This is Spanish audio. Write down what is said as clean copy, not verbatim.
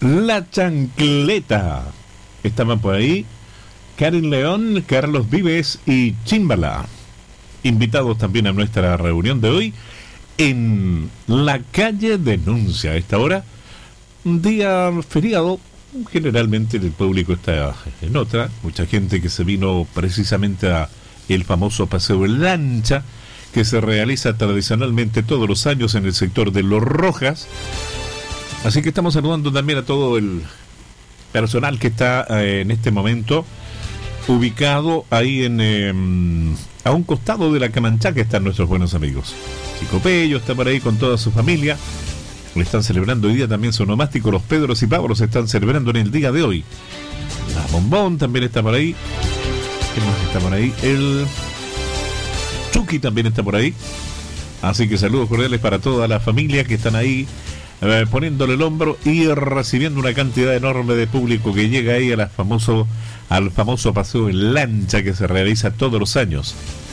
La Chancleta. Estaban por ahí Karen León, Carlos Vives y Chimbala. Invitados también a nuestra reunión de hoy en la calle Denuncia. A esta hora, un día feriado, generalmente el público está en otra. Mucha gente que se vino precisamente a el famoso paseo en lancha, que se realiza tradicionalmente todos los años en el sector de Los Rojas. Así que estamos saludando también a todo el personal que está en este momento ubicado ahí a un costado de la Camanchá, que están nuestros buenos amigos. Chico Pello está por ahí con toda su familia. Están celebrando hoy día también su onomástico. Los Pedros y Pablos están celebrando en el día de hoy. La Bombón también está por ahí. ¿Quién más está por ahí? El Chucky también está por ahí. Así que saludos cordiales para toda la familia que están ahí poniéndole el hombro y recibiendo una cantidad enorme de público que llega ahí al famoso paseo en lancha que se realiza todos los años